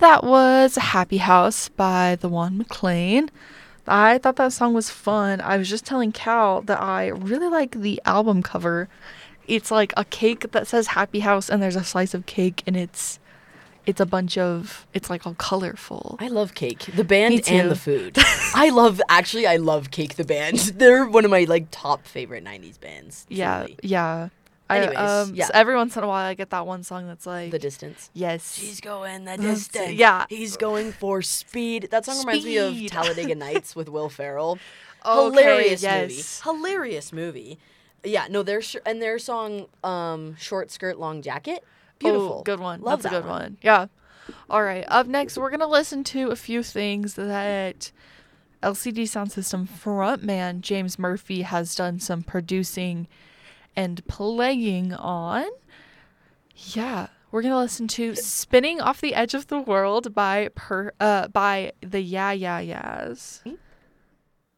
that was Happy House by the Juan McLean. I thought that song was fun. I was just telling Cal that I really like the album cover. It's like a cake that says Happy House and there's a slice of cake and it's a bunch of, it's like all colorful. I love Cake, the band and the food. I love Cake, the band. They're one of my like top favorite 90s bands. Truly. Yeah. Anyways, So every once in a while I get that one song that's like The Distance. Yes. She's going the distance. Yeah. He's going for speed. That song reminds me of Talladega Nights with Will Ferrell. Okay, Hilarious movie. Yeah, no, their song Short Skirt Long Jacket. Beautiful. Oh, good one. Love That's that a good one. Yeah. All right. Up next, we're going to listen to a few things that LCD Sound System frontman James Murphy has done some producing and playing on. Yeah. We're going to listen to Spinning Off the Edge of the World by the Yeah Yeah Yeahs.